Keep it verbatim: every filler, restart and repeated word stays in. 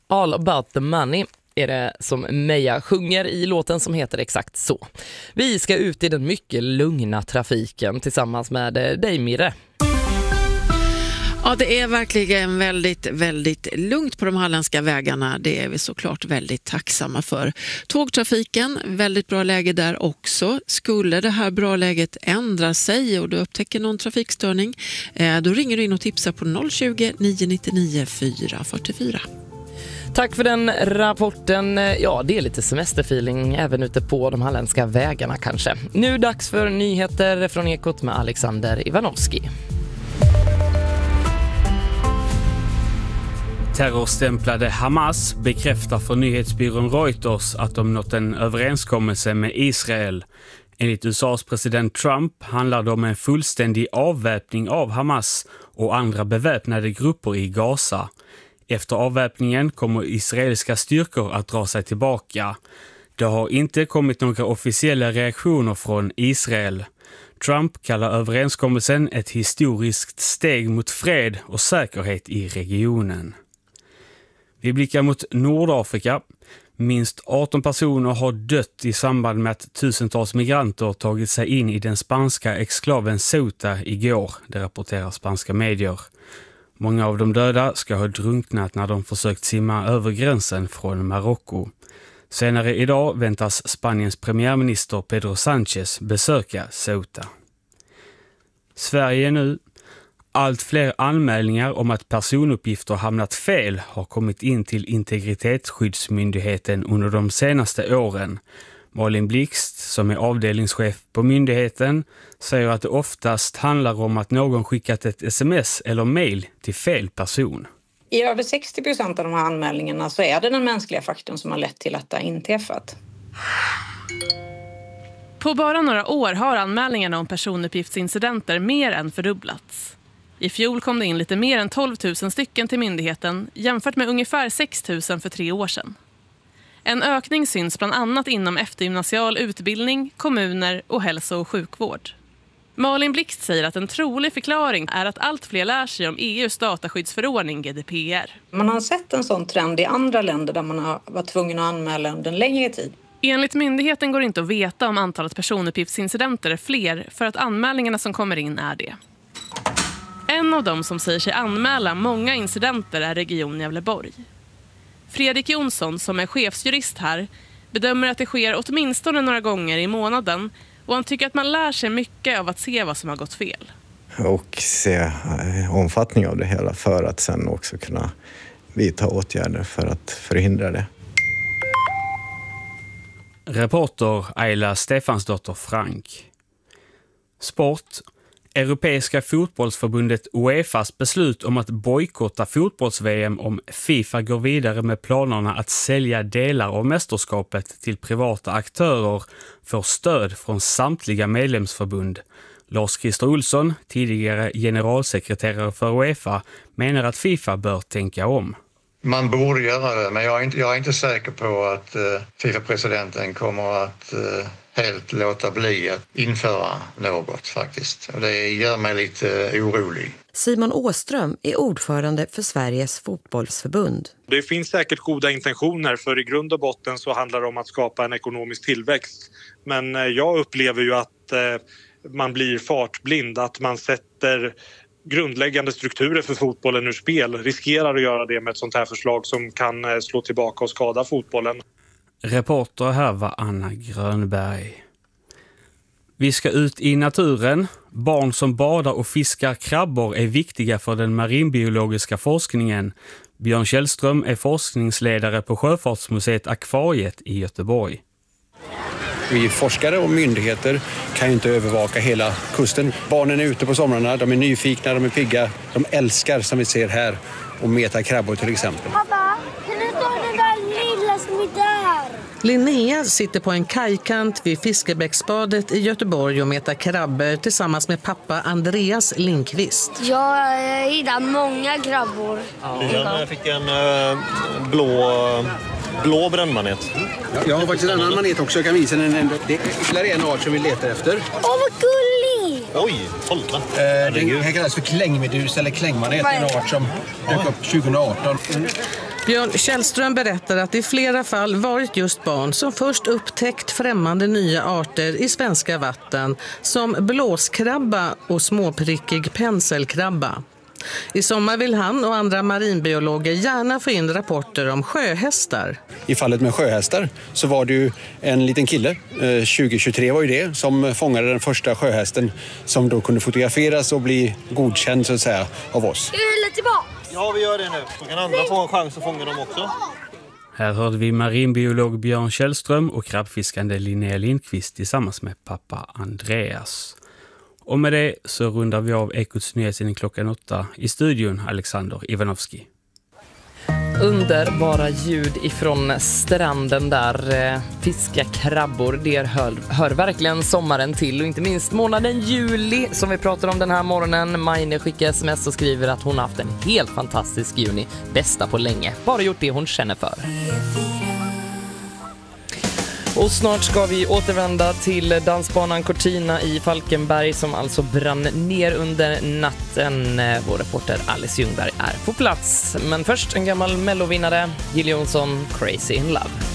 All about the money är det som Meja sjunger i låten som heter exakt så. Vi ska ut i den mycket lugna trafiken tillsammans med dig, Mirre. Ja, det är verkligen väldigt, väldigt lugnt på de halländska vägarna. Det är vi såklart väldigt tacksamma för. Tågtrafiken, väldigt bra läge där också. Skulle det här bra läget ändra sig och du upptäcker någon trafikstörning, eh, då ringer du in och tipsar på noll tjugo, nio nio nio, fyra fyra fyra. Tack för den rapporten. Ja, det är lite semesterfeeling även ute på de halländska vägarna kanske. Nu dags för nyheter från Ekot med Alexander Ivanovski. Terrorstämplade Hamas bekräftar för nyhetsbyrån Reuters att de nått en överenskommelse med Israel. Enligt U S A:s president Trump handlar det om en fullständig avväpning av Hamas och andra beväpnade grupper i Gaza. Efter avväpningen kommer israeliska styrkor att dra sig tillbaka. Det har inte kommit några officiella reaktioner från Israel. Trump kallar överenskommelsen ett historiskt steg mot fred och säkerhet i regionen. Vi blickar mot Nordafrika. Minst arton personer har dött i samband med att tusentals migranter tagit sig in i den spanska exklaven Ceuta igår, det rapporterar spanska medier. Många av de döda ska ha drunknat när de försökt simma över gränsen från Marocko. Senare idag väntas Spaniens premiärminister Pedro Sánchez besöka Ceuta. Sverige nu. Allt fler anmälningar om att personuppgifter hamnat fel har kommit in till Integritetsskyddsmyndigheten under de senaste åren. Malin Blixt, som är avdelningschef på myndigheten, säger att det oftast handlar om att någon skickat ett sms eller mail till fel person. I över sextio procent av de här anmälningarna så är det den mänskliga faktorn som har lett till att det har inträffat. På bara några år har anmälningarna om personuppgiftsincidenter mer än fördubblats. I fjol kom det in lite mer än tolv tusen stycken till myndigheten jämfört med ungefär sex tusen för tre år sedan. En ökning syns bland annat inom eftergymnasial utbildning, kommuner och hälso- och sjukvård. Malin Blixt säger att en trolig förklaring är att allt fler lär sig om E U:s dataskyddsförordning G D P R. Man har sett en sån trend i andra länder där man har varit tvungen att anmäla under en längre tid. Enligt myndigheten går det inte att veta om antalet personuppgiftsincidenter är fler för att anmälningarna som kommer in är det. En av dem som säger sig anmäla många incidenter är Region Gävleborg. Fredrik Jonsson, som är chefsjurist här, bedömer att det sker åtminstone några gånger i månaden och han tycker att man lär sig mycket av att se vad som har gått fel. Och se omfattning av det hela för att sen också kunna vidta åtgärder för att förhindra det. Reporter Ayla Stefansdotter Frank. Sport. Europeiska fotbollsförbundet UEFAs beslut om att bojkotta fotbolls-V M om FIFA går vidare med planerna att sälja delar av mästerskapet till privata aktörer får stöd från samtliga medlemsförbund. Lars-Christer Olsson, tidigare generalsekreterare för UEFA, menar att FIFA bör tänka om. Man borde göra det, men jag är inte, jag är inte säker på att uh, FIFA-presidenten kommer att uh, helt låta bli att införa något faktiskt. Och det gör mig lite uh, orolig. Simon Åström är ordförande för Sveriges fotbollsförbund. Det finns säkert goda intentioner, för i grund och botten så handlar det om att skapa en ekonomisk tillväxt. Men uh, jag upplever ju att uh, man blir fartblind, att man sätter grundläggande strukturer för fotbollen ur spel, riskerar att göra det med ett sånt här förslag som kan slå tillbaka och skada fotbollen. Reporter här var Anna Grönberg. Vi ska ut i naturen. Barn som badar och fiskar krabbor är viktiga för den marinbiologiska forskningen. Björn Källström är forskningsledare på Sjöfartsmuseet Akvariet i Göteborg. Vi forskare och myndigheter kan ju inte övervaka hela kusten. Barnen är ute på somrarna, de är nyfikna, de är pigga. De älskar, som vi ser här, att meta krabbor till exempel. Pappa, kan du ta den där lilla som är där? Linnea sitter på en kajkant vid Fiskebäcksbadet i Göteborg och metar krabbor tillsammans med pappa Andreas Lindqvist. Ja, jag hittade många krabbor. Ja. Jag fick en uh, blå... blå brännmanet. Ja, jag har faktiskt en annan manet också. Jag kan visa den. Det är ytterligare en art som vi letar efter. Åh, vad gullig! Oj, kolla. Eh, den här kallas för klängmedus eller klängmanet. En art som dök upp tjugo arton. Mm. Björn Källström berättar att det i flera fall varit just barn som först upptäckt främmande nya arter i svenska vatten som blåskrabba och småprickig penselkrabba. I sommar vill han och andra marinbiologer gärna få in rapporter om sjöhästar. I fallet med sjöhästar så var det ju en liten kille, eh, tjugo tjugotre var ju det, som fångade den första sjöhästen som då kunde fotograferas och bli godkänd så att säga av oss. Ja, vi gör det nu. Så kan andra få en chans att fånga dem också. Här hörde vi marinbiolog Björn Källström och krabbfiskande Linnea Lindqvist tillsammans med pappa Andreas. Och med det så rundar vi av Ekots nyhetsändning klockan åtta. I studion Alexander Ivanovski. Underbara ljud ifrån stranden där fiska krabbor, det hör, hör verkligen sommaren till, och inte minst månaden juli som vi pratar om den här morgonen. Maine skickar sms och skriver att hon har haft en helt fantastisk juni, bästa på länge, bara gjort det hon känner för. Och snart ska vi återvända till dansbanan Cortina i Falkenberg som alltså brann ner under natten. Vår reporter Alice Ljungberg är på plats. Men först en gammal mellovinnare, Jill Johnson, Crazy in Love.